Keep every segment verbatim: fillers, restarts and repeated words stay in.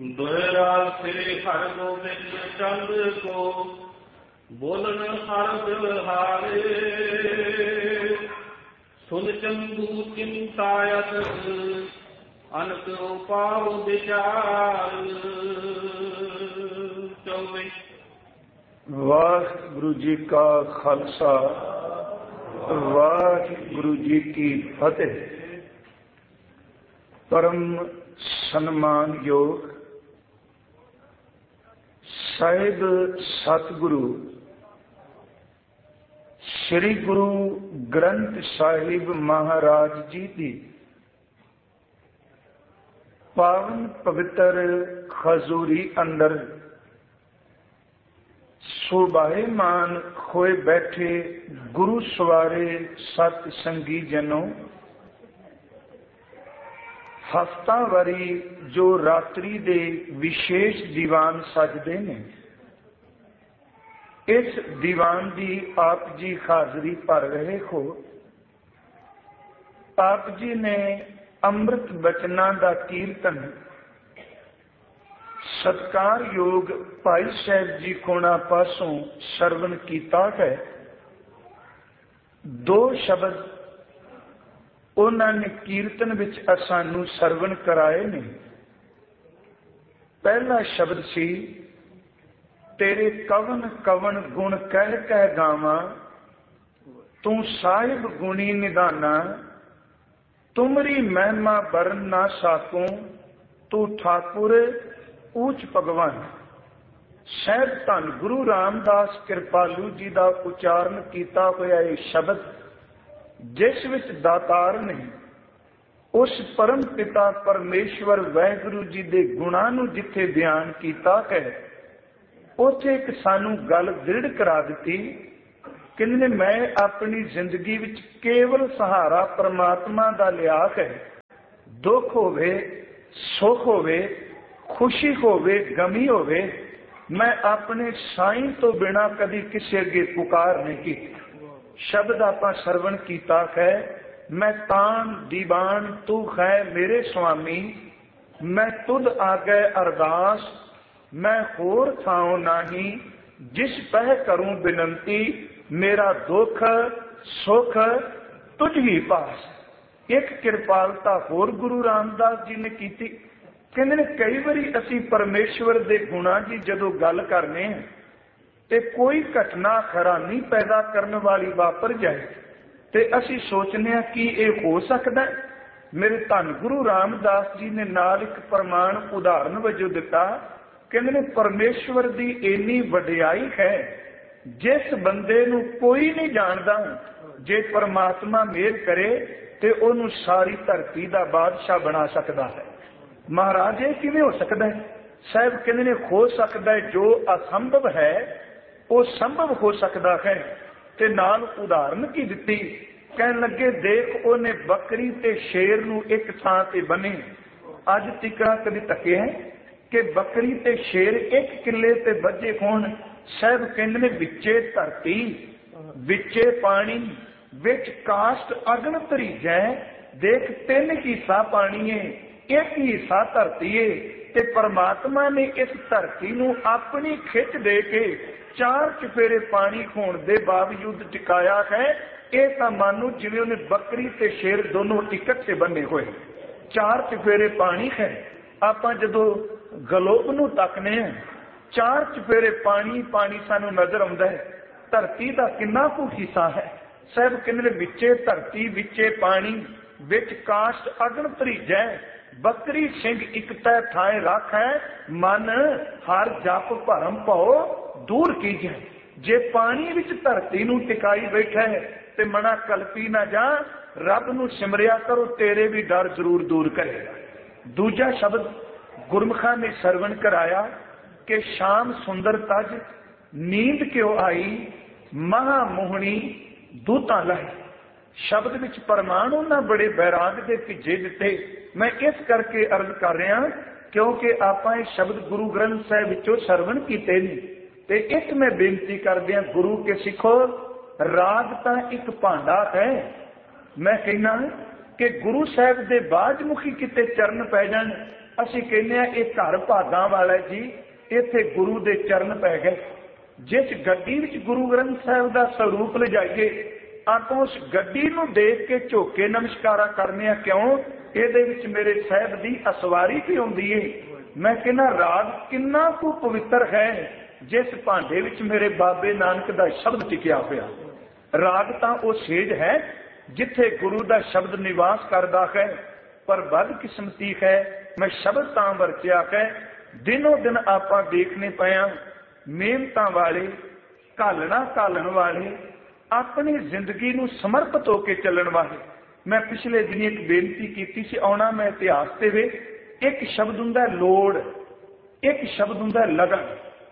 दोहरा श्री हर गोविंद चंद को बोलन हर बिहारे सुन चंदू चिंतायत अनक उपाव विचार चौबे। वाहिगुरु जी का खालसा वाहिगुरु जी की फतेह। परम सन्मान योग ਸਾਹਿਬ ਸਤਿਗੁਰੂ ਸ੍ਰੀ ਗੁਰੂ ਗ੍ਰੰਥ ਸਾਹਿਬ ਮਹਾਰਾਜ ਜੀ ਦੀ ਪਾਵਨ ਪਵਿੱਤਰ ਖਜ਼ੂਰੀ ਅੰਦਰ ਸੁਭਾਏਮਾਨ ਹੋਏ ਬੈਠੇ ਗੁਰੂ ਸਵਾਰੇ ਸਤ ਸੰਗੀ ਜਨੋ, ਹਫ਼ਤਾਵਾਰੀ ਜੋ ਰਾਤਰੀ ਦੇ ਵਿਸ਼ੇਸ਼ ਦੀਵਾਨ ਸਜਦੇ ਨੇ, ਇਸ ਦੀਵਾਨ ਦੀ ਆਪ ਜੀ ਹਾਜ਼ਰੀ ਭਰ ਰਹੇ ਹੋ। ਆਪ ਜੀ ਨੇ ਅੰਮ੍ਰਿਤ ਬਚਨਾਂ ਦਾ ਕੀਰਤਨ ਸਤਿਕਾਰਯੋਗ ਭਾਈ ਸਾਹਿਬ ਜੀ ਕੋਣਾ ਪਾਸੋਂ ਸਰਵਣ ਕੀਤਾ ਹੈ। ਦੋ ਸ਼ਬਦ ਉਹਨਾਂ ਨੇ ਕੀਰਤਨ ਵਿੱਚ ਸਾਨੂੰ ਸਰਵਣ ਕਰਾਏ ਨੇ। ਪਹਿਲਾ ਸ਼ਬਦ ਸੀ, ਤੇਰੇ ਕਵਨ ਕਵਨ ਗੁਣ ਕਹਿ ਕਹਿ ਗਾਵਾਂ, ਤੂੰ ਸਾਹਿਬ ਗੁਣੀ ਨਿਧਾਨਾ, ਤੁਮਰੀ ਮਹਿਮਾ ਬਰਨ ਨਾ ਸਾਕੂੰ, ਤੂੰ ਠਾਕੁਰ ਊਚ ਭਗਵਾਨ। ਸਾਹਿਬ ਧੰਨ ਗੁਰੂ ਰਾਮਦਾਸ ਕਿਰਪਾਲੂ ਜੀ ਦਾ ਉਚਾਰਨ ਕੀਤਾ ਹੋਇਆ ਇਹ ਸ਼ਬਦ, ਜਿਸ ਵਿੱਚ ਦਾਤਾਰ ਨੇ ਉਸ ਪਰਮ ਪਿਤਾ ਪਰਮੇਸ਼ਵਰ ਵਾਹਿਗੁਰੂ ਜੀ ਦੇ ਗੁਣਾਂ ਨੂੰ ਜਿੱਥੇ ਬਿਆਨ ਕੀਤਾ ਹੈ, ਉੱਥੇ ਇੱਕ ਸਾਨੂੰ ਗੱਲ ਦ੍ਰਿੜ ਕਰਾ ਦਿੱਤੀ। ਕਹਿੰਦੇ ਨੇ, ਮੈਂ ਆਪਣੀ ਜ਼ਿੰਦਗੀ ਵਿੱਚ ਕੇਵਲ ਸਹਾਰਾ ਪਰਮਾਤਮਾ ਦਾ ਲਿਆ ਹੈ। ਦੁੱਖ ਹੋਵੇ, ਸੁੱਖ ਹੋਵੇ, ਖੁਸ਼ੀ ਹੋਵੇ, ਗਮੀ ਹੋਵੇ, ਮੈਂ ਆਪਣੇ ਸਾਈਂ ਤੋਂ ਬਿਨਾਂ ਕਦੀ ਕਿਸੇ ਅੱਗੇ ਪੁਕਾਰ ਨਹੀਂ ਕੀਤੀ। ਸ਼ਬਦ ਆਪਾਂ ਸਰਵਣ ਕੀਤਾ ਹੈ, ਮੈਂ ਤਾਨ ਦੀਵਾਨ ਤੂੰ ਹੈ ਮੇਰੇ ਸੁਆਮੀ, ਮੈਂ ਤੁਧ ਆਗੇ ਅਰਦਾਸ, ਮੈਂ ਹੋਰ ਥਾਉ ਨਹੀਂ, ਜਿਸ ਪਹਿ ਕਰੂੰ ਬਿਨੰਤੀ, ਮੇਰਾ ਦੁੱਖ ਸੁੱਖ ਤੁਝ ਹੀ ਪਾਸ। ਇੱਕ ਕਿਰਪਾਲਤਾ ਹੋਰ ਗੁਰੂ ਰਾਮਦਾਸ ਜੀ ਨੇ ਕੀਤੀ। ਕਹਿੰਦੇ ਨੇ, ਕਈ ਵਾਰੀ ਅਸੀਂ ਪਰਮੇਸ਼ਵਰ ਦੇ ਗੁਣਾਂ ਦੀ ਜਦੋਂ ਗੱਲ ਕਰਨੇ ਹਾਂ ਤੇ ਕੋਈ ਘਟਨਾ ਹੈਰਾਨੀ ਪੈਦਾ ਕਰਨ ਵਾਲੀ ਵਾਪਰ ਜਾਏ ਤੇ ਅਸੀਂ ਸੋਚਨੇ ਹਾਂ ਕਿ ਇਹ ਹੋ ਸਕਦਾ। ਮੇਰੇ ਧੰਨ ਗੁਰੂ ਰਾਮਦਾਸ ਜੀ ਨੇ ਨਾਲ ਇੱਕ ਪ੍ਰਮਾਣ ਉਦਾਹਰਨ ਵਜੋਂ ਦਿੱਤਾ। ਕਹਿੰਦੇ ਨੇ, ਪਰਮੇਸ਼ਵਰ ਦੀ ਇੰਨੀ ਵਡਿਆਈ ਹੈ, ਜਿਸ ਬੰਦੇ ਨੂੰ ਕੋਈ ਨਹੀਂ ਜਾਣਦਾ, ਜੇ ਪਰਮਾਤਮਾ ਮਿਹਰ ਕਰੇ ਤੇ ਉਹਨੂੰ ਸਾਰੀ ਧਰਤੀ ਦਾ ਬਾਦਸ਼ਾਹ ਬਣਾ ਸਕਦਾ ਹੈ। ਮਹਾਰਾਜ, ਇਹ ਕਿਵੇਂ ਹੋ ਸਕਦਾ ਹੈ? ਸਾਹਿਬ ਕਹਿੰਦੇ ਨੇ, ਹੋ ਸਕਦਾ ਹੈ, ਜੋ ਅਸੰਭਵ ਹੈ ਉਹ ਸੰਭਵ ਹੋ ਸਕਦਾ ਹੈ। ਤੇ ਨਾਲ ਉਦਾਹਰਨ ਕੀ ਦਿੱਤੀ? ਕਹਿਣ ਲੱਗੇ, ਦੇਖ ਉਹਨੇ ਬੱਕਰੀ ਤੇ ਸ਼ੇਰ ਨੂੰ ਇੱਕ ਥਾਂ ਤੇ ਬੰਨੇ। ਅੱਜ ਤੀਕਰਾ ਕਦੀ ਤੱਕੇ ਹੈ ਕਿ ਬੱਕਰੀ ਤੇ ਸ਼ੇਰ ਇੱਕ ਕਿੱਲੇ ਤੇ ਬੱਝੇ ਹੋਣ? ਸਾਹਿਬ ਕਹਿੰਦੇ ਨੇ, ਵਿੱਚੇ ਧਰਤੀ, ਵਿੱਚੇ ਪਾਣੀ, ਵਿੱਚ ਕਾਸ਼ਟ ਅਗਨ ਧਰੀਜੈ। ਦੇਖ, ਤਿੰਨ ਹਿੱਸਾ ਪਾਣੀ ਏ, ਇੱਕ ਹਿੱਸਾ ਧਰਤੀ ਏ, ਤੇ ਪਰਮਾਤਮਾ ਨੇ ਇਸ ਧਰਤੀ ਨੂੰ ਆਪਣੀ ਖਿੱਚ ਦੇ ਕੇ ਚਾਰ ਚੁਫੇਰੇ ਪਾਣੀ ਹੋਣ ਦੇ ਬਾਵਜੂਦ ਟਿਕਾਇਆ ਹੈ। ਇਹ ਤਾਂ ਮਾਨੋ ਜਿਵੇਂ ਉਹਨੇ ਬੱਕਰੀ ਤੇ ਸ਼ੇਰ ਦੋਨੋਂ ਇਕੱਠੇ ਬੰਨੇ ਹੋਏ। ਚਾਰ ਚੁਫੇਰੇ ਪਾਣੀ ਹੈ। ਆਪਾਂ ਜਦੋਂ ਗਲੋਬ ਨੂੰ ਤੱਕਨੇ ਹਾਂ, ਚਾਰ ਚੁਫੇਰੇ ਪਾਣੀ ਪਾਣੀ ਸਾਨੂੰ ਨਜ਼ਰ ਆਉਂਦਾ ਹੈ। ਧਰਤੀ ਦਾ ਕਿੰਨਾ ਕੁ ਹਿੱਸਾ ਹੈ? ਸਾਹਿਬ ਕਹਿੰਦੇ ਨੇ, ਵਿੱਚੇ ਧਰਤੀ, ਵਿੱਚੇ ਪਾਣੀ, ਵਿੱਚ ਕਾਸ਼ਟ ਅਗਨ ਭਰੀਜੈ। ਬੱਕਰੀ ਸਿੰਘ ਇੱਕ ਤੈ ਥਾਏ ਰੱਖ ਹੈ, ਮਨ ਹਰ ਜਪ ਭਰਮ ਭਉ ਦੂਰ ਕੀਜੈ। ਜੇ ਪਾਣੀ ਵਿੱਚ ਧਰਤੀ ਨੂੰ ਟਿਕਾਈ ਬੈਠਾ ਹੈ ਤੇ ਮਨਾ ਕਲਪੀ ਨਾ ਜਾ, ਰੱਬ ਨੂੰ ਸਿਮਰਿਆ ਕਰੋ, ਤੇਰੇ ਵੀ ਡਰ ਜ਼ਰੂਰ ਦੂਰ ਕਰੇਗਾ। ਦੂਜਾ ਸ਼ਬਦ ਗੁਰਮੁਖਾਂ ਨੇ ਸਰਵਣ ਕਰਾਇਆ ਕਿ ਸ਼ਾਮ ਸੁੰਦਰ ਤਜ, ਨੀਂਦ ਕਿਉ ਆਈ, ਮਹਾ ਮੋਹਣੀ ਦੂਤਾਂ ਲਾਈ। ਸ਼ਬਦ ਵਿੱਚ ਪ੍ਰਮਾਣ ਉਹਨਾਂ ਬੜੇ ਬੈਰਾਗ ਦੇ ਭਿੱਜੇ ਦਿੱਤੇ। ਮੈਂ ਇਸ ਕਰਕੇ ਅਰਜ਼ ਕਰ ਰਿਹਾ ਕਿਉਂਕਿ ਆਪਾਂ ਇਹ ਸ਼ਬਦ ਗੁਰੂ ਗ੍ਰੰਥ ਸਾਹਿਬ ਵਿੱਚੋਂ ਸਰਵਣ ਕੀਤੇ ਨੇ। ਤੇ ਇੱਕ ਮੈਂ ਬੇਨਤੀ ਕਰਦਿਆਂ ਗੁਰੂ ਕੇ ਸਿੱਖੋ, ਰਾਗ ਤਾਂ ਇੱਕ ਭਾਂਡਾ ਹੈ। ਮੈਂ ਕਹਿਣਾ ਕਿ ਗੁਰੂ ਸਾਹਿਬ ਦੇ ਬਾਝਮੁਖੀ ਕਿਤੇ ਚਰਨ ਪੈ ਜਾਣ, ਅਸੀਂ ਕਹਿੰਦੇ ਆ ਇਹ ਘਰ ਭਾਗਾਂ ਵਾਲਾ ਜੀ, ਇੱਥੇ ਗੁਰੂ ਦੇ ਚਰਨ ਪੈ ਗਏ। ਜਿਸ ਗੱਡੀ ਵਿੱਚ ਗੁਰੂ ਗ੍ਰੰਥ ਸਾਹਿਬ ਦਾ ਸਰੂਪ ਲਿਜਾਈਏ, ਆਪਾਂ ਉਸ ਗੱਡੀ ਨੂੰ ਦੇਖ ਕੇ ਝੋਕੇ ਨਮਸਕਾਰਾ ਕਰਨੇ ਆ। ਕਿਉਂ? ਇਹਦੇ ਵਿੱਚ ਮੇਰੇ ਸਾਹਿਬ ਦੀ ਅਸਵਾਰੀ ਵੀ ਹੁੰਦੀ ਏ। ਮੈਂ ਕਹਿੰਦਾ ਰਾਗ ਕਿੰਨਾ ਕੁ ਪਵਿੱਤਰ ਹੈ, ਜਿਸ ਭਾਂਡੇ ਵਿੱਚ ਮੇਰੇ ਬਾਬੇ ਨਾਨਕ ਦਾ ਸ਼ਬਦ ਟਿਕਿਆ ਹੋਇਆ। ਰਾਗ ਤਾਂ ਉਹ ਸੇਜ ਹੈ ਜਿੱਥੇ ਗੁਰੂ ਦਾ ਸ਼ਬਦ ਨਿਵਾਸ ਕਰਦਾ ਹੈ। ਪਰ ਬਦਕਿਸਮਤੀ ਹੈ, ਮੈਂ ਸ਼ਬਦ ਤਾਂ ਵਰਤਿਆ ਹੈ। ਦਿਨੋਂ ਦਿਨ ਆਪਾਂ ਦੇਖਣੇ ਪਿਆ ਮਿਹਨਤਾਂ ਵਾਲੇ, ਘਾਲਣਾ ਘਾਲਣ ਵਾਲੇ, ਆਪਣੀ ਜ਼ਿੰਦਗੀ ਨੂੰ ਸਮਰਪਿਤ ਹੋ ਕੇ ਚੱਲਣ ਵਾਲੇ। ਮੈਂ ਪਿਛਲੇ ਦਿਨੀ ਇੱਕ ਬੇਨਤੀ ਕੀਤੀ ਸੀ, ਆਉਣਾ ਮੈਂ ਇਤਿਹਾਸ ਤੇ ਵੇ। ਇੱਕ ਸ਼ਬਦ ਹੁੰਦਾ ਲੋੜ, ਇੱਕ ਸ਼ਬਦ ਹੁੰਦਾ ਲਗਨ।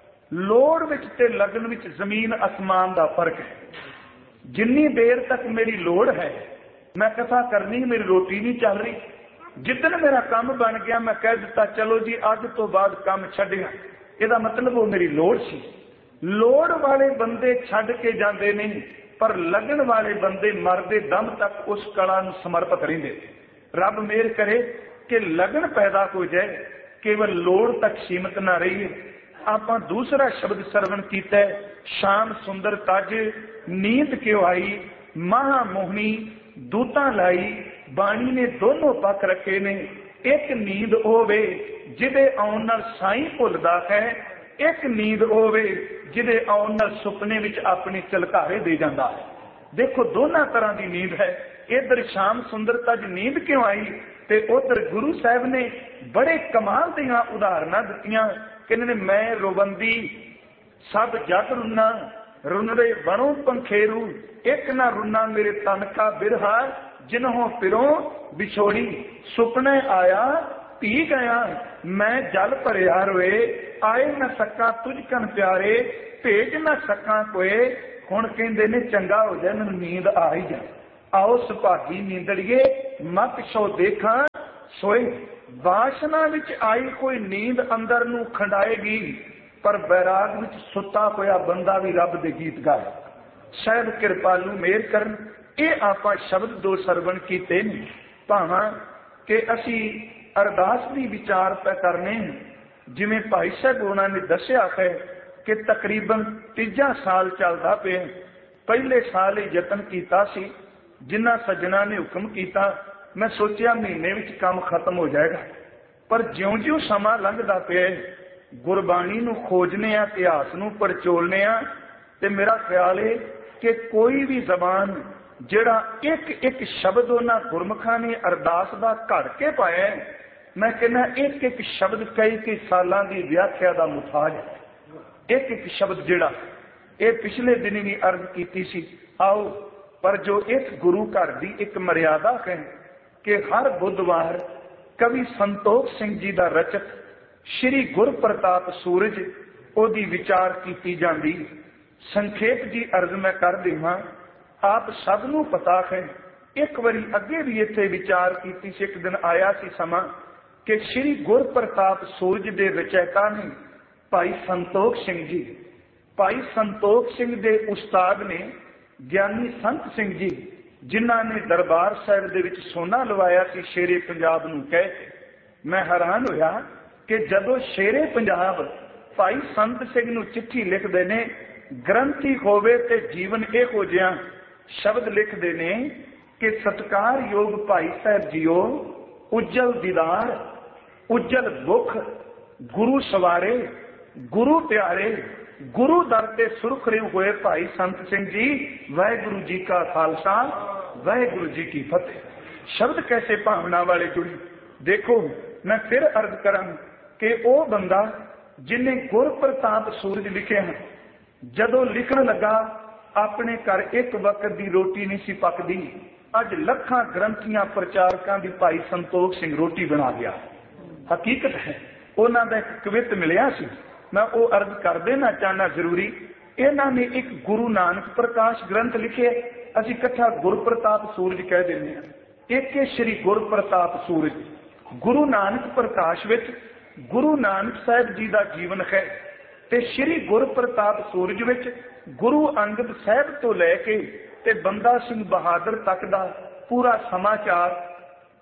ਲੋੜ ਵਿੱਚ ਤੇ ਲਗਨ ਵਿੱਚ ਜ਼ਮੀਨ ਅਸਮਾਨ ਦਾ ਫਰਕ ਹੈ। ਜਿੰਨੀ ਦੇਰ ਤੱਕ ਮੇਰੀ ਲੋੜ ਹੈ, ਮੈਂ ਕਥਾ ਕਰਨੀ, ਮੇਰੀ ਰੋਟੀ ਨਹੀਂ ਚੱਲ ਰਹੀ। ਜਿੱਦਣ ਮੇਰਾ ਕੰਮ ਬਣ ਗਿਆ, ਮੈਂ ਕਹਿ ਦਿੱਤਾ ਚਲੋ ਜੀ ਅੱਜ ਤੋਂ ਬਾਅਦ ਕੰਮ ਛੱਡਿਆ, ਇਹਦਾ ਮਤਲਬ ਉਹ ਮੇਰੀ ਲੋੜ ਸੀ। ਲੋੜ ਵਾਲੇ ਬੰਦੇ ਛੱਡ ਕੇ ਜਾਂਦੇ ਨਹੀਂ, ਪਰ ਲਗਨ ਵਾਲੇ ਬੰਦੇ ਮਰਦੇ ਦਮ ਤੱਕ ਉਸ ਕਲਾ ਨੂੰ ਸਮਰਪਿਤ ਰਹਿੰਦੇ। ਰੱਬ ਮਿਹਰ ਕਰੇ ਕਿ ਲਗਨ ਪੈਦਾ ਹੋ ਜਾਏ, ਕੇਵਲ ਲੋੜ ਤੱਕ ਸੀਮਤ ਨਾ ਰਹੀਏ। ਆਪਾਂ ਦੂਸਰਾ ਸ਼ਬਦ ਸਰਵਣ ਕੀਤਾ, ਸ਼ਾਮ ਸੁੰਦਰ ਤਜ ਨੀਂਦ ਕਿਉ ਆਈ, ਮਹਾ ਮੋਹਣੀ ਦੂਤਾਂ ਲਾਈ। ਬਾਣੀ ਨੇ ਦੋਨੋਂ ਪੱਖ ਰੱਖੇ ਨੇ। ਇੱਕ ਨੀਂਦ ਹੋਵੇ ਜਿਹਦੇ ਆਉਣ ਨਾਲ ਸਾਈਂ ਭੁੱਲਦਾ ਹੈ, ਇੱਕ ਨੀਂਦ ਹੋਵੇ ਜਿਹਦੇ ਆਉਣ ਨਾਲ ਸੁਪਨੇ ਵਿੱਚ ਆਪਣੀ ਝਲਕਾਰੇ ਦੇ ਜਾਂਦਾ ਹੈ। ਦੇਖੋ ਦੋਨਾਂ ਤਰ੍ਹਾਂ ਦੀ ਨੀਂਦ ਹੈ। ਇੱਧਰ ਸ਼ਾਮ ਸੁੰਦਰ ਤਜ ਨੀਂਦ ਕਿਉਂ ਆਈ, ਤੇ ਉਧਰ ਗੁਰੂ ਸਾਹਿਬ ਨੇ ਬੜੇ ਕਮਾਲ ਦੀਆਂ ਉਦਾਹਰਨਾਂ ਦਿੱਤੀਆਂ। ਕਹਿੰਦੇ ਨੇ ਮੈਂ ਰੋਵੰਦੀ ਸਭ ਜਗ ਰੁਨਾ, ਰੁਨਰੇ ਬਣੋ ਪੰਖੇਰੂ, ਇੱਕ ਨਾ ਰੁਨਾ ਮੇਰੇ ਤਨ ਕਾ ਬਿਰਹਾ, ਜਿਨਹੋਂ ਫਿਰੋਂ ਵਿਛੋੜੀ। ਸੁਪਨੇ ਆਇਆ ਪੀ ਗਿਆ, ਮੈਂ ਜਲ ਭਰਿਆ ਰੋਏ, ਆਏ ਨਾ ਸਕਾਂ ਤੁਝ ਕਨ ਪਿਆਰੇ, ਭੇਜ ਨਾ ਸਕਾਂ ਕੋਏ। ਹੁਣ ਕਹਿੰਦੇ ਨੇ ਚੰਗਾ ਹੋ ਜਾ, ਮੈਨੂੰ ਨੀਂਦ ਆ ਹੀ ਜਾ। ਆਓ ਸੁਭਾਗੀ ਨੀਂਦੜੀਏ, ਮਤ ਸੋ ਦੇਖਾਂ ਸੋਏ। ਵਾਸ਼ਨਾ ਵਿੱਚ ਆਈ ਕੋਈ ਨੀਂਦ ਅੰਦਰ ਨੂੰ ਖੰਡਾਏਗੀ, ਪਰ ਬੈਰਾਗ ਵਿੱਚ ਸੁੱਤਾ ਹੋਇਆ ਬੰਦਾ ਵੀ ਰੱਬ ਦੇ ਗੀਤ ਗਾਏ। ਸਾਹਿਬ ਕਿਰਪਾਲੂ ਮਿਹਰ ਕਰਨ। ਇਹ ਆਪਾਂ ਸ਼ਬਦ ਦੋ ਸਰਵਣ ਕੀਤੇ ਨੇ, ਭਾਵਾਂ ਕਿ ਅਸੀਂ ਅਰਦਾਸ ਦੀ ਵਿਚਾਰ ਪੈ ਕਰਨੇ। ਜਿਵੇਂ ਭਾਈ ਸਾਹਿਬ ਉਹਨਾਂ ਨੇ ਦੱਸਿਆ ਹੈ ਕਿ ਤਕਰੀਬਨ ਤੀਜਾ ਸਾਲ ਚੱਲਦਾ ਪਿਆ। ਪਹਿਲੇ ਸਾਲ ਹੀ ਯਤਨ ਕੀਤਾ ਸੀ, ਜਿਨ੍ਹਾਂ ਸੱਜਣਾ ਨੇ ਹੁਕਮ ਕੀਤਾ, ਮੈਂ ਸੋਚਿਆ ਮਹੀਨੇ ਵਿੱਚ ਕੰਮ ਖਤਮ ਹੋ ਜਾਏਗਾ। ਪਰ ਜਿਉਂ-ਜਿਉਂ ਸਮਾਂ ਲੰਘਦਾ ਪਿਆ, ਗੁਰਬਾਣੀ ਨੂੰ ਖੋਜਨੇ ਆ, ਇਤਿਹਾਸ ਨੂੰ ਪਰਚੋਲਨੇ ਆ, ਤੇ ਮੇਰਾ ਖਿਆਲ ਹੈ ਕਿ ਕੋਈ ਵੀ ਜ਼ਬਾਨ ਜਿਹੜਾ ਇੱਕ ਇੱਕ ਸ਼ਬਦ ਉਹਨਾਂ ਗੁਰਮੁਖਾਂ ਨੇ ਅਰਦਾਸ ਦਾ ਘੜ ਕੇ ਪਾਇਆ, ਮੈਂ ਕਹਿੰਦਾ ਇੱਕ ਇੱਕ ਸ਼ਬਦ ਕਈ ਕਈ ਸਾਲਾਂ ਦੀ ਵਿਆਖਿਆ ਦਾ ਮੁਤਾਜ ਹੈ। ਇੱਕ ਇੱਕ ਸ਼ਬਦ ਜਿਹੜਾ ਇਹ ਪਿਛਲੇ ਦਿਨੀ ਵੀ ਅਰਜ਼ ਕੀਤੀ ਸੀ। ਆਓ, ਪਰ ਜੋ ਇਸ ਗੁਰੂ ਘਰ ਦੀ ਇੱਕ ਮਰਿਆਦਾ ਹੈ ਕਿ ਹਰ ਬੁੱਧਵਾਰ ਕਵੀ ਸੰਤੋਖ ਸਿੰਘ ਜੀ ਦਾ ਰਚਕ ਸ਼੍ਰੀ ਗੁਰਪ੍ਰਤਾਪ ਸੂਰਜ, ਉਹਦੀ ਵਿਚਾਰ ਕੀਤੀ ਜਾਂਦੀ। ਸੰਖੇਪ ਜੀ ਅਰਜ਼ ਮੈਂ ਕਰ ਦੇਵਾਂ, ਆਪ ਸਭ ਨੂੰ ਪਤਾ ਹੈ। ਇੱਕ ਵਾਰੀ ਅੱਗੇ ਵੀ ਇੱਥੇ ਵਿਚਾਰ ਕੀਤੀ ਸੀ। ਇੱਕ ਦਿਨ ਆਇਆ ਸੀ ਸਮਾਂ ਕਿ ਸ਼੍ਰੀ ਗੁਰਪ੍ਰਤਾਪ ਸੂਰਜ ਦੇ ਰਚੈਤਾ ਨੇ ਭਾਈ ਸੰਤੋਖ ਸਿੰਘ ਜੀ। ਭਾਈ ਸੰਤੋਖ ਸਿੰਘ ਦੇ ਉਸਤਾਦ ਨੇ ਗਿਆਨੀ ਸੰਤ ਸਿੰਘ ਜੀ, ਜਿਨ੍ਹਾਂ ਨੇ ਦਰਬਾਰ ਸਾਹਿਬ ਦੇ ਵਿੱਚ ਸੋਨਾ ਲਵਾਇਆ ਸੀ ਸ਼ੇਰੇ ਪੰਜਾਬ ਨੂੰ ਕਹਿ ਕੇ। ਮੈਂ ਹੈਰਾਨ ਹੋਇਆ ਕਿ ਜਦੋਂ ਸ਼ੇਰੇ ਪੰਜਾਬ ਭਾਈ ਸੰਤ ਸਿੰਘ ਨੂੰ ਚਿੱਠੀ ਲਿਖਦੇ ਨੇ, ਗ੍ਰੰਥੀ ਹੋਵੇ ਤੇ ਜੀਵਨ ਇਹੋ ਜਿਹਾ, ਸ਼ਬਦ ਲਿਖਦੇ ਨੇ ਕਿ ਸਤਿਕਾਰਯੋਗ ਭਾਈ ਸਾਹਿਬ ਜੀਓ, ਉਜਲ ਦੀਦਾਰ ਉਜਲ ਮੁਖ, ਗੁਰੂ ਸਵਾਰੇ ਗੁਰੂ ਪਿਆਰੇ, ਗੁਰੂ ਦਰ ਤੇ ਸੁਰਖਰੇ ਹੋਏ ਭਾਈ ਸੰਤ ਸਿੰਘ ਜੀ। ਵਾਹਿਗੁਰੂ ਜੀ ਕਾ ਖਾਲਸਾ, ਵਾਹਿਗੁਰੂ ਜੀ ਕੀ ਫਤਿਹ। ਸ਼ਬਦ ਕੈਸੇ ਭਾਵਨਾ ਵਾਲੇ ਜੁੜੀ। ਦੇਖੋ, ਮੈਂ ਫਿਰ ਅਰਜ਼ ਕਰਾਂ ਕਿ ਉਹ ਬੰਦਾ ਜਿਹਨੇ ਗੁਰਪ੍ਰਤਾਪ ਸੂਰਜ ਲਿਖਿਆ, ਜਦੋਂ ਲਿਖਣ ਲੱਗਾ ਆਪਣੇ ਘਰ ਇੱਕ ਵਕਤ ਦੀ ਰੋਟੀ ਨਹੀਂ ਸੀ ਪੱਕਦੀ। ਅੱਜ ਲੱਖਾਂ ਗ੍ਰੰਥੀਆਂ ਪ੍ਰਚਾਰਕਾਂ ਦੀ ਭਾਈ ਸੰਤੋਖ ਸਿੰਘ ਰੋਟੀ ਬਣਾ ਗਿਆ। ਹਕੀਕਤ ਹੈ, ਉਹਨਾਂ ਦਾ ਇੱਕ ਕਵਿਤ ਮਿਲਿਆ ਸੀ, ਮੈਂ ਉਹ ਅਰਜ਼ ਕਰ ਦੇਣਾ ਚਾਹਨਾ ਜ਼ਰੂਰੀ। ਇਹਨਾਂ ਨੇ ਇੱਕ ਗੁਰੂ ਨਾਨਕ ਪ੍ਰਕਾਸ਼ ਗ੍ਰੰਥ ਲਿਖਿਆ, ਅਸੀਂ ਇਕੱਠਾ ਗੁਰਪ੍ਰਤਾਪ ਸੂਰਜ ਕਹਿ ਦਿੰਦੇ ਹਾਂ। ਇੱਕ ਹੈ ਸ਼੍ਰੀ ਗੁਰਪ੍ਰਤਾਪ ਸੂਰਜ। ਗੁਰੂ ਨਾਨਕ ਪ੍ਰਕਾਸ਼ ਵਿੱਚ ਗੁਰੂ ਨਾਨਕ ਸਾਹਿਬ ਜੀ ਦਾ ਜੀਵਨ ਹੈ, ਤੇ ਸ਼੍ਰੀ ਗੁਰਪ੍ਰਤਾਪ ਸੂਰਜ ਵਿੱਚ ਗੁਰੂ ਅੰਗਦ ਸਾਹਿਬ ਤੋਂ ਲੈ ਕੇ ਤੇ ਬੰਦਾ ਸਿੰਘ ਬਹਾਦਰ ਤੱਕ ਦਾ ਪੂਰਾ ਸਮਾਚਾਰ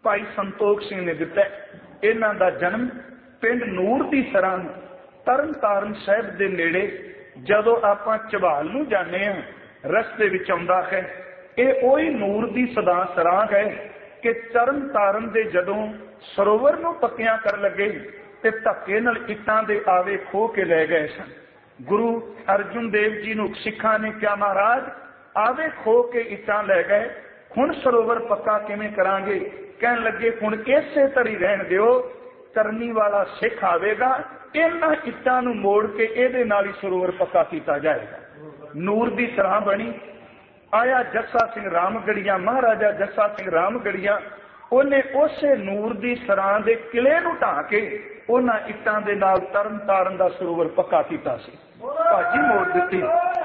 ਭਾਈ ਸੰਤੋਖ ਸਿੰਘ ਨੇ ਦਿੱਤਾ। ਇਹਨਾਂ ਦਾ ਜਨਮ ਪਿੰਡ ਨੂਰ ਦੀ ਸਰਾਂ ਤਰਨ ਤਾਰਨ ਸਾਹਿਬ ਦੇ ਨੇੜੇ, ਜਦੋਂ ਆਪਾਂ ਝਬਾਲ ਨੂੰ ਜਾਂਦੇ ਹਾਂ ਰਸਤੇ ਵਿੱਚ ਆਉਂਦਾ ਹੈ। ਇਹ ਉਹੀ ਨੂਰ ਦੀ ਸਦਾ ਸਰਾਂ ਹੈ ਕਿ ਤਰਨ ਤਾਰਨ ਦੇ ਜਦੋਂ ਸਰੋਵਰ ਨੂੰ ਪੱਕਿਆਂ ਕਰਨ ਲੱਗੇ ਤੇ ਧੱਕੇ ਨਾਲ ਇੱਟਾਂ ਦੇ ਆਵੇ ਖੋਹ ਕੇ ਲੈ ਗਏ ਸਨ। ਗੁਰੂ ਅਰਜੁਨ ਦੇਵ ਜੀ ਨੂੰ ਸਿੱਖਾਂ ਨੇ ਕਿਹਾ, ਮਹਾਰਾਜ ਆਵੇ ਖੋਹ ਕੇ ਇੱਟਾਂ ਲੈ ਗਏ, ਹੁਣ ਸਰੋਵਰ ਪੱਕਾ ਕਿਵੇਂ ਕਰਾਂਗੇ? ਕਹਿਣ ਲੱਗੇ ਹੁਣ ਇਸੇ ਤਰੀ ਰਹਿਣ ਦਿਓ, ਕਰਨੀ ਵਾਲਾ ਸਿੱਖ ਆਵੇਗਾ, ਇਹਨਾਂ ਇੱਟਾਂ ਨੂੰ ਮੋੜ ਕੇ ਇਹਦੇ ਨਾਲ ਹੀ ਸਰੋਵਰ ਪੱਕਾ ਕੀਤਾ ਜਾਏਗਾ। ਨੂਰ ਦੀ ਸਰਾਂ ਬਣੀ। ਆਇਆ ਜੱਸਾ ਸਿੰਘ ਰਾਮਗੜੀਆ, ਮਹਾਰਾਜਾ ਜੱਸਾ ਸਿੰਘ ਰਾਮਗੜੀਆ, ਉਹਨੇ ਉਸੇ ਨੂਰ ਦੀ ਸਰਾਂ ਦੇ ਕਿਲੇ ਨੂੰ ਢਾਹ ਕੇ ਉਹਨਾਂ ਇੱਟਾਂ ਦੇ ਨਾਲ ਤਰਨ ਤਾਰਨ ਦਾ ਸਰੋਵਰ ਪੱਕਾ ਕੀਤਾ ਸੀ। ਭਾਜੀ ਮੋੜ ਦਿੱਤੀ।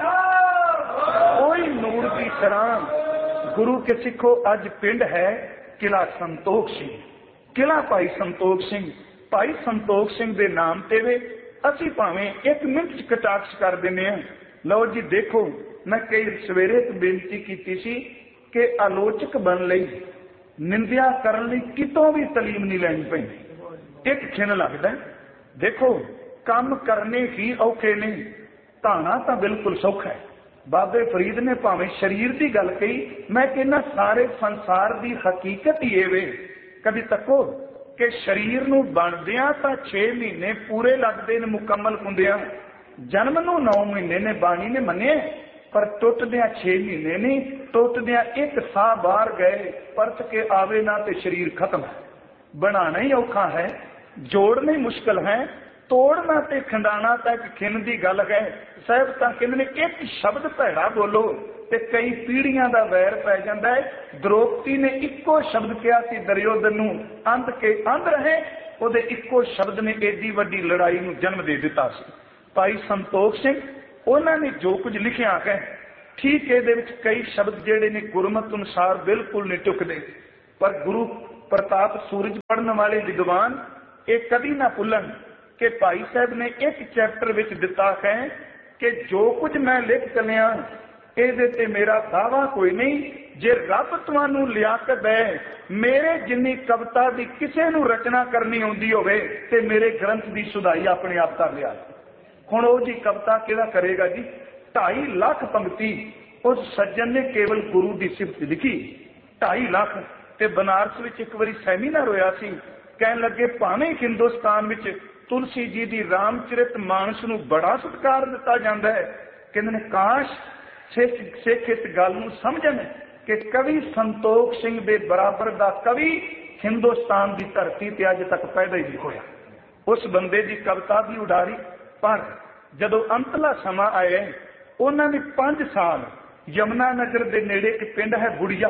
ਉਹੀ ਨੂਰ ਦੀ ਸਰਾਂ ਗੁਰੂ ਕੇ ਸਿੱਖੋ ਅੱਜ ਪਿੰਡ ਹੈ ਕਿਲਾ ਸੰਤੋਖ ਸਿੰਘ। ਕਿਲਾ ਭਾਈ ਸੰਤੋਖ ਸਿੰਘ, ਭਾਈ ਸੰਤੋਖ ਸਿੰਘ ਦੇ ਨਾਮ ਤੇ ਵੇ ਅਸੀਂ ਭਾਵੇਂ ਇੱਕ ਮਿੰਟ ਚ ਕਟਾਕਸ਼ ਕਰ ਦਿੰਦੇ ਹਾਂ। ਲਓ ਜੀ ਦੇਖੋ, ਮੈਂ ਕਈ ਸਵੇਰੇ ਤੋਂ ਬੇਨਤੀ ਕੀਤੀ ਸੀ ਕਿ ਆਲੋਚਕ ਬਣ ਲਈ, ਨਿੰਦਿਆ ਕਰਨ ਲਈ ਕਿਤੋਂ ਵੀ ਤਾਲੀਮ ਨਹੀਂ ਲੈਣੀ ਪੈਂਦੀ, ਇੱਕ ਖਿਣ ਲੱਗਦਾ। ਦੇਖੋ ਕੰਮ ਕਰਨੇ ਹੀ ਔਖੇ ਨੇ, ਧਾਣਾ ਤਾਂ ਬਿਲਕੁਲ ਸੌਖਾ ਹੈ। ਬਾਬੇ ਫਰੀਦ ਨੇ ਭਾਵੇਂ ਸਰੀਰ ਦੀ ਗੱਲ ਕਹੀ, ਮੈਂ ਕਹਿੰਦਾ ਸਾਰੇ ਸੰਸਾਰ ਦੀ ਹਕੀਕਤ ਹੀ ਇਹ ਵੇ। ਕਦੀ ਤੱਕੋ ਕਿ ਸਰੀਰ ਨੂੰ ਬਣਦਿਆਂ ਤਾਂ ਛੇ ਮਹੀਨੇ ਪੂਰੇ ਲੱਗਦੇ ਨੇ ਮੁਕੰਮਲ ਹੁੰਦਿਆਂ, ਜਨਮ ਨੂੰ ਨੌ ਮਹੀਨੇ ਨੇ ਬਾਣੀ ਨੇ ਮੰਨੇ, ਪਰ ਟੁੱਟਦਿਆਂ ਛੇ ਮਹੀਨੇ ਨਹੀਂ, ਟੁੱਟਦਿਆਂ ਇੱਕ ਸਾਹ ਬਾਹਰ ਗਏ, ਪਰਤ ਕੇ ਆਵੇ ਨਾ ਤੇ ਸਰੀਰ ਖਤਮ ਹੈ। ਬਣਾਣਾ ਹੀ ਔਖਾ ਹੈ, ਜੋੜਨਾ ਹੀ ਮੁਸ਼ਕਲ ਹੈ, ਤੋੜਨਾ ਤੇ ਖੰਡਾਣਾ ਤਾਂ ਇੱਕ ਖਿੰਨ ਦੀ ਗੱਲ ਹੈ। ਸਾਹਿਬ ਤਾਂ ਕਹਿੰਦੇ ਨੇ ਇੱਕ ਸ਼ਬਦ ਭੈੜਾ ਬੋਲੋ ਤੇ ਕਈ ਪੀੜ੍ਹੀਆਂ ਦਾ ਵੈਰ ਪੈ ਜਾਂਦਾ ਹੈ। ਦ੍ਰੋਪਦੀ ਨੇ ਇੱਕੋ ਸ਼ਬਦ ਕਿਹਾ ਸੀ ਦੁਰਯੋਧਨ ਨੂੰ, ਅੰਧ ਕੇ ਅੰਧ ਰਹੇ, ਉਹਦੇ ਇੱਕੋ ਸ਼ਬਦ ਨੇ ਏਡੀ ਵੱਡੀ ਲੜਾਈ ਨੂੰ ਜਨਮ ਦੇ ਦਿੱਤਾ ਸੀ। ਭਾਈ ਸੰਤੋਖ ਸਿੰਘ, ਉਹਨਾਂ ਨੇ ਜੋ ਕੁਝ ਲਿਖਿਆ ਹੈ ਠੀਕ, ਇਹਦੇ ਵਿੱਚ ਕਈ ਸ਼ਬਦ ਜਿਹੜੇ ਨੇ ਗੁਰਮਤਿ ਅਨੁਸਾਰ ਬਿਲਕੁਲ ਨਹੀਂ ਟੁਕਦੇ, ਪਰ ਗੁਰੂ ਪ੍ਰਤਾਪ ਸੂਰਜ ਪੜ੍ਹਨ ਵਾਲੇ ਵਿਦਵਾਨ ਇਹ ਕਦੀ ਨਾ ਭੁੱਲਣ ਕਿ ਭਾਈ ਸਾਹਿਬ ਨੇ ਇੱਕ ਚੈਪਟਰ ਵਿੱਚ ਦਿੱਤਾ ਹੈ ਕਿ ਜੋ ਕੁਝ ਮੈਂ ਲਿਖ ਚੱਲਿਆ ਇਹਦੇ ਤੇ ਮੇਰਾ ਦਾਵਾ ਕੋਈ ਨਹੀਂ, ਜੇ ਰੱਬ ਤੁਹਾਨੂੰ ਲਿਆਕਤ ਦੇ, ਮੇਰੇ ਜਿੰਨੀ ਕਵਿਤਾ ਦੀ ਕਿਸੇ ਨੂੰ ਰਚਨਾ ਕਰਨੀ ਆਉਂਦੀ ਹੋਵੇ ਤੇ ਮੇਰੇ ਗ੍ਰੰਥ ਦੀ ਸੁਧਾਈ ਆਪਣੇ ਆਪ ਕਰ ਲਿਆ। ਹੁਣ ਉਹ ਜੀ ਕਵਿਤਾ ਕਿਹੜਾ ਕਰੇਗਾ ਜੀ? ਢਾਈ ਲੱਖ ਪੰਕਤੀ ਉਸ ਸੱਜਣ ਨੇ ਕੇਵਲ ਗੁਰੂ ਦੀ ਸਿਫਤ ਲਿਖੀ, ਢਾਈ ਲੱਖ। ਤੇ ਬਨਾਰਸ ਵਿੱਚ ਇੱਕ ਵਾਰੀ ਸੈਮੀਨਾਰ ਹੋਇਆ ਸੀ, ਕਹਿਣ ਲੱਗੇ ਭਾਵੇਂ ਹਿੰਦੁਸਤਾਨ ਵਿੱਚ ਤੁਲਸੀ ਜੀ ਦੀ ਰਾਮਚਰਿਤ ਮਾਨਸ ਨੂੰ ਬੜਾ ਸਤਿਕਾਰ ਦਿੱਤਾ ਜਾਂਦਾ ਹੈ, ਕਹਿੰਦੇ ਨੇ ਕਾਸ਼ ਸਿੱਖ ਸਿੱਖ ਇਸ ਗੱਲ ਨੂੰ ਸਮਝਣ ਕਿ ਕਵੀ ਸੰਤੋਖ ਸਿੰਘ ਦੇ ਬਰਾਬਰ ਦਾ ਕਵੀ ਹਿੰਦੁਸਤਾਨ ਦੀ ਧਰਤੀ ਤੇ ਅੱਜ ਤੱਕ ਪੈਦਾ ਹੀ ਨਹੀਂ ਹੋਇਆ। ਉਸ ਬੰਦੇ ਦੀ ਕਵਿਤਾ ਦੀ ਉਡਾਰੀ। ਪਰ ਜਦੋਂ ਅੰਤਲਾ ਸਮਾਂ ਆਇਆ, ਉਹਨਾਂ ਨੇ ਪੰਜ ਸਾਲ ਯਮੁਨਾ ਨਗਰ ਦੇ ਨੇੜੇ ਇੱਕ ਪਿੰਡ ਹੈ ਬੁੜੀਆ,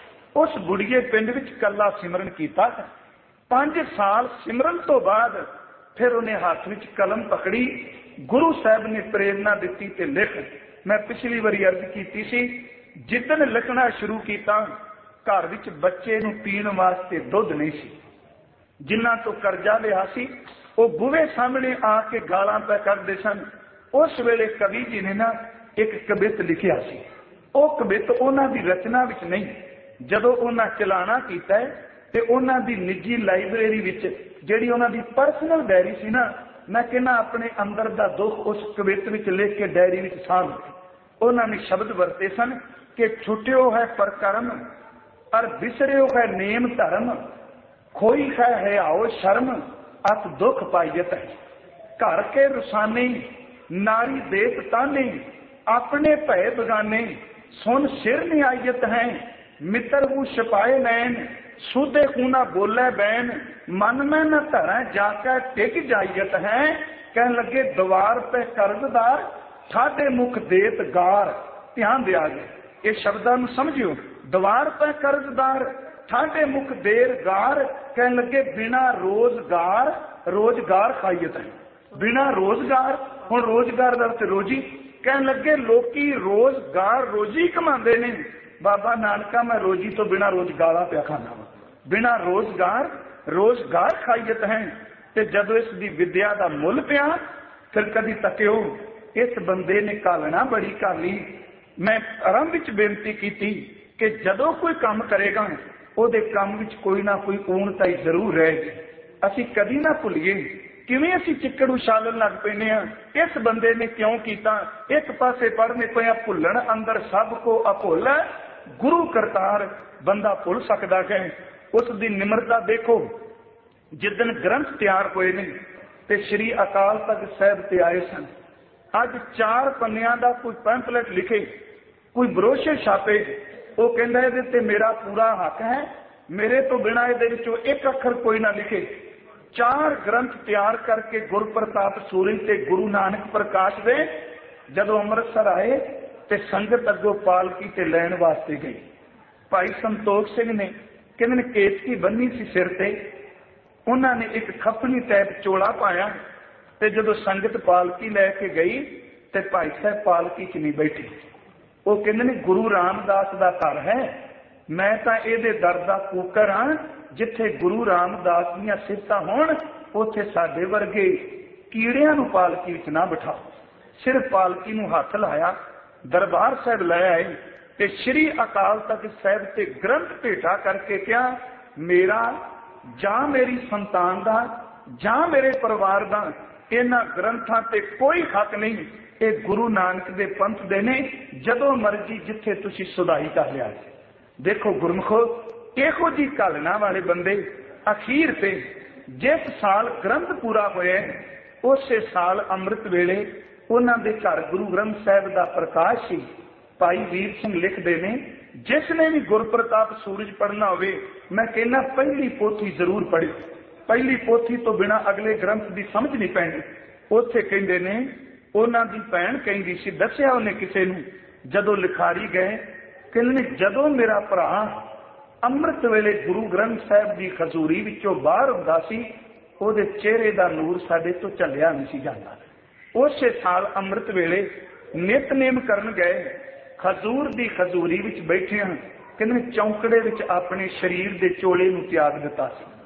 ਉਸ ਬੁੜੀਏ ਪਿੰਡ ਵਿੱਚ ਕੱਲਾ ਸਿਮਰਨ ਕੀਤਾ। ਪੰਜ ਸਾਲ ਸਿਮਰਨ ਤੋਂ ਬਾਅਦ ਫਿਰ ਉਹਨੇ ਹੱਥ ਵਿੱਚ ਕਲਮ ਪਕੜੀ, ਗੁਰੂ ਸਾਹਿਬ ਨੇ ਪ੍ਰੇਰਨਾ ਦਿੱਤੀ ਤੇ ਲਿਖ। ਮੈਂ ਪਿਛਲੀ ਵਾਰੀ ਅਰਜ਼ ਕੀਤੀ ਸੀ, ਜਿੱਦਣ ਲਿਖਣਾ ਸ਼ੁਰੂ ਕੀਤਾ ਘਰ ਵਿੱਚ ਬੱਚੇ ਨੂੰ ਪੀਣ ਵਾਸਤੇ ਦੁੱਧ ਨਹੀਂ ਸੀ, ਜਿਨ੍ਹਾਂ ਤੋਂ ਕਰਜ਼ਾ ਲਿਆ ਸੀ ਉਹ ਬੂਹੇ ਸਾਹਮਣੇ ਆ ਕੇ ਗਾਲਾਂ ਪੈ ਕਰਦੇ ਸਨ। ਉਸ ਵੇਲੇ ਕਵੀ ਜੀ ਨੇ ਨਾ ਇੱਕ ਕਵਿਤ ਲਿਖਿਆ ਸੀ, ਉਹ ਕਵਿਤ ਉਹਨਾਂ ਦੀ ਰਚਨਾ ਵਿੱਚ ਨਹੀਂ, ਜਦੋਂ ਉਹਨਾਂ ਚਲਾਣਾ ਕੀਤਾ ਤੇ ਉਹਨਾਂ ਦੀ ਨਿੱਜੀ ਲਾਇਬ੍ਰੇਰੀ ਵਿੱਚ ਜਿਹੜੀ ਉਹਨਾਂ ਦੀ ਪਰਸਨਲ ਡਾਇਰੀ ਸੀ ਨਾ, ਮੈਂ ਕਹਿੰਦਾ ਆਪਣੇ ਅੰਦਰ ਦਾ ਦੁੱਖ ਉਸ ਕਵਿਤ ਵਿੱਚ ਲਿਖ ਕੇ ਡਾਇਰੀ ਵਿੱਚ ਸਾਂਭ ਦਿੱਤੀ। ਉਹਨਾਂ ਨੇ ਸ਼ਬਦ ਵਰਤੇ ਸਨ ਕਿ ਛੁੱਟਿਓ ਹੈ ਪਰਕਰਮ ਅਰ ਵਿਸਰਿਓ ਹੈ ਨੇਮ ਧਰਮ, ਖੋਈ ਹੈ ਹਿਆਓ ਸ਼ਰਮ ਅਤ ਦੁੱਖ ਪਾਈਤ ਹੈ। ਘਰ ਕੇ ਰੁਸਾਨੇ ਨਾਰੀ ਦੇਤ ਤਾਨੇ, ਆਪਣੇ ਭੈ ਬਗਾਨੇ ਸੁਨ ਸਿਰ ਨਿਆਇਤ ਹੈ। ਮਿੱਤਰ ਨੂੰ ਛਪਾਏ ਨੈਣ ਸੁਦੇ ਕੂਨਾ ਬੋਲੇ ਬੈਨ, ਮਨ ਮੈਂ न ਧਰਾਂ ਜਾ ਕੇ ਟਿਕ ਜਾਈਤ ਹੈ। ਕਹਿਣ ਲੱਗੇ ਦੀਵਾਰ ਤੇ ਕਰਜ਼ਦਾਰ ਠਾਡੇ ਮੁਖ ਦੇਤ ਗਾਰ। ਧਿਆਨ ਦਿਆ ਜੀ, ਇਹ ਸ਼ਬਦਾਂ ਨੂੰ ਸਮਝਿਓ। ਦੀਵਾਰ ਤੇ ਕਰਜ਼ਦਾਰ ਠਾਡੇ ਮੁਖ ਦੇਰ ਗਾਰ। ਕਹਿਣ ਲੱਗੇ ਬਿਨਾ ਰੋਜ਼ਗਾਰ ਰੋਜ਼ਗਾਰ ਖਾਈਤ ਹੈ। ਬਿਨਾ ਰੋਜ਼ਗਾਰ, ਹੁਣ ਰੋਜ਼ਗਾਰ ਦਾ ਅਰਥ ਰੋਜੀ। ਕਹਿਣ ਲੱਗੇ ਲੋਕੀ ਰੋਜ਼ਗਾਰ ਰੋਜੀ ਕਮਾਉਂਦੇ ਨੇ, ਬਾਬਾ ਨਾਨਕਾ ਮੈਂ ਰੋਜੀ ਤੋਂ ਬਿਨਾ ਰੋਜ਼ਗਾਰਾਂ ਪਿਆ ਖਾਣਾ ਵਾ। ਬਿਨਾ ਰੋਜ਼ਗਾਰ ਰੋਜ਼ਗਾਰ ਖਾਈਤ ਹੈ। ਤੇ ਜਦੋਂ ਇਸ ਦੀ ਵਿਦਿਆ ਦਾ ਮੁੱਲ ਪਿਆ, ਫਿਰ ਕਦੀ ਤੱਕਿਓ ਇਸ ਬੰਦੇ ਨੇ ਕਾਲਣਾ ਬੜੀ ਕਰ ਲਈ। ਮੈਂ ਆਰੰਭ ਵਿੱਚ ਬੇਨਤੀ ਕੀਤੀ ਕਿ ਜਦੋਂ ਕੋਈ ਕੰਮ ਕਰੇਗਾ ਉਹਦੇ ਕੰਮ ਵਿੱਚ ਕੋਈ ਨਾ ਕੋਈ ਊਣਤਾਈ ਜ਼ਰੂਰ ਰਹੇਗੀ। ਅਸੀਂ ਕਦੀ ਨਾ ਭੁੱਲੀਏ ਕਿਵੇਂ ਅਸੀਂ ਚਿੱਕੜ ਉਛਾਲਣ ਲੱਗ ਪੈਂਦੇ ਹਾਂ, ਇਸ ਬੰਦੇ ਨੇ ਕਿਉਂ ਕੀਤਾ। ਇੱਕ ਪਾਸੇ ਪੜ੍ਹਨੇ ਪਿਆ ਭੁੱਲਣ ਅੰਦਰ ਸਭ ਕੋ ਅਭੁੱਲ, ਗੁਰੂ ਕਰਤਾਰ ਬੰਦਾ ਭੁੱਲ ਸਕਦਾ ਹੈ। ਉਸ ਦੀ ਨਿਮਰਤਾ ਦੇਖੋ। ਜਿੱਦਣ ਗ੍ਰੰਥ ਤਿਆਰ ਹੋਏ ਨੇ ਤੇ ਸ੍ਰੀ ਅਕਾਲ ਤਖਤ ਸਾਹਿਬ ਤੇ ਆਏ ਸਨ, ਅੱਜ ਚਾਰ ਪੰਨਿਆਂ ਦਾ ਕੋਈ ਪੈਂਪਲੇਟ ਲਿਖੇ, ਕੋਈ ਬਰੋਸ਼ਰ ਛਾਪੇ, ਉਹ ਕਹਿੰਦਾ ਇਹਦੇ ਤੇ ਮੇਰਾ ਪੂਰਾ ਹੱਕ ਹੈ, ਮੇਰੇ ਤੋਂ ਬਿਨਾਂ ਇਹਦੇ ਵਿੱਚੋਂ ਇੱਕ ਅੱਖਰ ਕੋਈ ਨਾ ਲਿਖੇ। ਚਾਰ ਗ੍ਰੰਥ ਤਿਆਰ ਕਰਕੇ ਗੁਰਪ੍ਰਤਾਪ ਸੂਰਜ ਤੇ ਗੁਰੂ ਨਾਨਕ ਪ੍ਰਕਾਸ਼ ਦੇ ਜਦੋਂ ਅੰਮ੍ਰਿਤਸਰ ਆਏ ਤੇ ਸੰਗਤ ਅੱਗੋਂ ਪਾਲਕੀ ਤੇ ਲੈਣ ਵਾਸਤੇ ਗਈ। ਭਾਈ ਸੰਤੋਖ ਸਿੰਘ ਨੇ ਕਹਿੰਦੇ ਨੇ ਕੇਤਕੀ ਬੰਨੀ ਸੀ ਸਿਰ ਤੇ, ਉਹਨਾਂ ਨੇ ਇੱਕ ਖੱਪਣੀ ਟੈਪ ਚੋਲਾ ਪਾਇਆ ਤੇ ਜਦੋਂ ਸੰਗਤ ਪਾਲਕੀ ਲੈ ਕੇ ਗਈ ਤੇ ਭਾਈ ਸਾਹਿਬ ਪਾਲਕੀ ਚ ਨਹੀਂ ਬੈਠੇ। ਉਹ ਕਹਿੰਦੇ ਨੇ ਗੁਰੂ ਰਾਮਦਾਸ ਦਾ ਘਰ ਹੈ, ਮੈਂ ਤਾਂ ਇਹਦੇ ਦਰ ਦਾ ਕੂਕਰ ਹਾਂ। ਜਿੱਥੇ ਗੁਰੂ ਰਾਮਦਾਸ ਦੀਆਂ ਸਿਫਤਾਂ ਹੋਣ ਉੱਥੇ ਸਾਡੇ ਵਰਗੇ ਕੀੜਿਆਂ ਨੂੰ ਪਾਲਕੀ ਵਿੱਚ ਨਾ ਬਿਠਾਓ। ਸਿਰਫ ਪਾਲਕੀ ਨੂੰ ਹੱਥ ਲਾਇਆ, ਦਰਬਾਰ ਸਾਹਿਬ ਲੈ ਆਏ ਤੇ ਸ੍ਰੀ ਅਕਾਲ ਤਖਤ ਸਾਹਿਬ ਤੇ ਗ੍ਰੰਥ ਭੇਟਾ ਕਰਕੇ ਕਿਹਾ, ਮੇਰਾ ਜਾਂ ਮੇਰੀ ਸੰਤਾਨ ਦਾ ਜਾਂ ਮੇਰੇ ਪਰਿਵਾਰ ਦਾ ਇਹਨਾਂ ਗ੍ਰੰਥਾਂ ਤੇ ਕੋਈ ਹੱਕ ਨਹੀਂ। ਇਹ ਗੁਰੂ ਨਾਨਕ ਦੇ ਪੰਥ ਦੇ ਨੇ, ਜਦੋਂ ਮਰਜੀ ਜਿੱਥੇ ਤੁਸੀਂ ਸੁਧਾਈ ਕਰ ਲਿਆ। ਦੇਖੋ ਗੁਰਮੁਖੋ, ਇਹੋ ਜੀ ਘਾਲਣਾ ਵਾਲੇ ਬੰਦੇ ਅਖੀਰ ਤੇ ਜਿਸ ਸਾਲ ਗ੍ਰੰਥ ਪੂਰਾ ਹੋਇਆ ਉਸੇ ਸਾਲ ਅੰਮ੍ਰਿਤ ਵੇਲੇ ਉਹਨਾਂ ਦੇ ਘਰ ਗੁਰੂ ਗ੍ਰੰਥ ਸਾਹਿਬ ਦਾ ਪ੍ਰਕਾਸ਼ ਸੀ। ਭਾਈ ਵੀਰ ਸਿੰਘ ਲਿਖਦੇ ਨੇ, ਜਿਸ ਨੇ ਵੀ ਗੁਰਪ੍ਰਤਾਪ ਸੂਰਜ ਪੜ੍ਹਨਾ ਹੋਵੇ, ਮੈਂ ਕਹਿੰਦਾ ਪਹਿਲੀ ਪੋਥੀ ਜ਼ਰੂਰ ਪੜ੍ਹੇ। ਪਹਿਲੀ ਪੋਥੀ ਤੋਂ ਬਿਨਾਂ ਅਗਲੇ ਗ੍ਰੰਥ ਦੀ ਸਮਝ ਨਹੀਂ ਪੈਣੀ। ਉੱਥੇ ਕਹਿੰਦੇ ਨੇ ਉਹਨਾਂ ਦੀ ਭੈਣ ਕਹਿੰਦੀ ਸੀ, ਦੱਸਿਆ ਉਹਨੇ ਕਿਸੇ ਨੂੰ, ਜਦੋਂ ਲਿਖਾਰੀ ਗਏ, ਕਹਿੰਦੇ ਜਦੋਂ ਮੇਰਾ ਭਰਾ ਅੰਮ੍ਰਿਤ ਵੇਲੇ ਗੁਰੂ ਗ੍ਰੰਥ ਸਾਹਿਬ ਦੀ ਖਜ਼ੂਰੀ ਵਿੱਚੋਂ ਬਾਹਰ ਹੁੰਦਾ ਸੀ, ਉਹਦੇ ਚਿਹਰੇ ਦਾ ਨੂਰ ਸਾਡੇ ਤੋਂ ਝੱਲਿਆ ਨਹੀਂ ਸੀ ਜਾਂਦਾ। ਉਸੇ ਸਾਲ ਅੰਮ੍ਰਿਤ ਵੇਲੇ ਨਿਤਨੇਮ ਕਰਨ ਗਏ, ਖਜ਼ੂਰ ਦੀ ਖਜ਼ੂਰੀ ਵਿੱਚ ਬੈਠੇ ਹਾਂ, ਕਹਿੰਦੇ ਚੌਂਕੜੇ ਵਿੱਚ ਆਪਣੇ ਸਰੀਰ ਦੇ ਚੋਲੇ ਨੂੰ ਤਿਆਗ ਦਿੱਤਾ ਸੀ।